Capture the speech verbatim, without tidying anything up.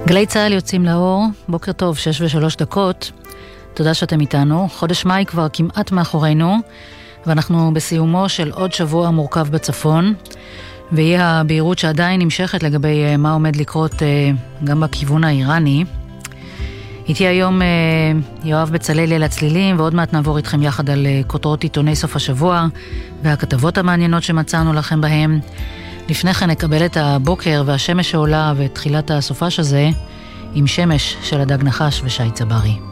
גלי צהל יוצאים לאור, בוקר טוב, שש ושלוש דקות. תודה שאתם איתנו. חודש מאי כבר כמעט מאחורינו, ואנחנו בסיומו של עוד שבוע מורכב בצפון, והיא הבהירות שעדיין נמשכת לגבי מה עומד לקרות גם בכיוון האיראני. איתי היום יואב בצללי על הצלילים, ועוד מעט נעבור איתכם יחד על כותרות עיתוני סוף השבוע, והכתבות המעניינות שמצאנו לכם בהם. לפני כן נקבל את הבוקר והשמש שעולה ותחילת הסופש הזה עם שמש של הדג נחש ושי צברי.